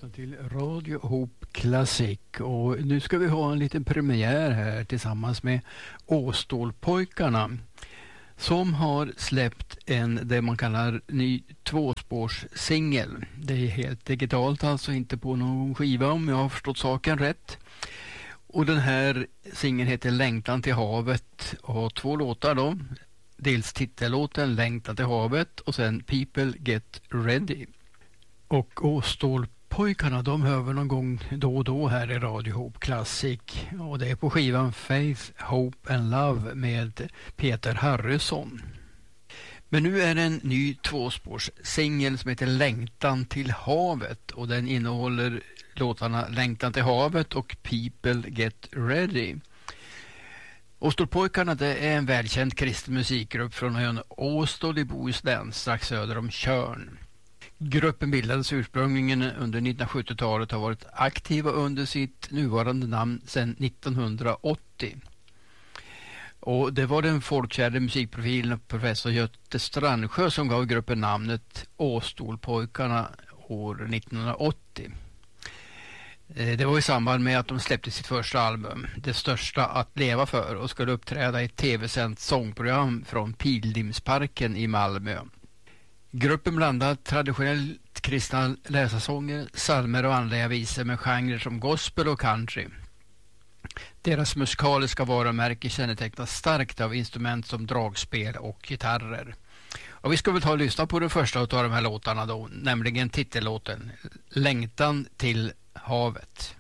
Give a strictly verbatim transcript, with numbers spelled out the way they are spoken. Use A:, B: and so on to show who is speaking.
A: lyssnar till Radio Hope Classic och nu ska vi ha en liten premiär här tillsammans med Åstålpojkarna som har släppt en, det man kallar ny tvåspårssingel. Det är helt digitalt, alltså inte på någon skiva om jag har förstått saken rätt. Och den här singeln heter Längtan till havet och har två låtar då. Dels titellåten Längtan till havet och sen People Get Ready. Och Åstålpojkarna, de hör vi någon gång då och då här i Radio Hope Classic. Och det är på skivan Faith, Hope and Love med Peter Harrison. Men nu är det en ny tvåspårssingel som heter Längtan till havet. Och den innehåller låtarna Längtan till havet och People Get Ready. Åstålpojkarna, det är en välkänd kristen musikgrupp från ön Åstål i Bohuslän strax söder om Tjörn. Gruppen bildades ursprungligen under nittonhundrasjuttiotalet och har varit aktiva under sitt nuvarande namn sedan nittonhundraåttio. Och det var den folkkära musikprofilen professor Göte Strandsjö som gav gruppen namnet Åstålpojkarna år nittonhundraåttio. Det var i samband med att de släppte sitt första album, Det största att leva för, och skulle uppträda i ett tv-sänt sångprogram från Pilgrimsparken i Malmö. Gruppen blandar traditionellt kristna läsarsånger, psalmer och andliga visor med genrer som gospel och country. Deras musikaliska varumärke kännetecknas starkt av instrument som dragspel och gitarrer. Och vi ska väl ta och lyssna på den första av de här låtarna då, nämligen titellåten Längtan till havet.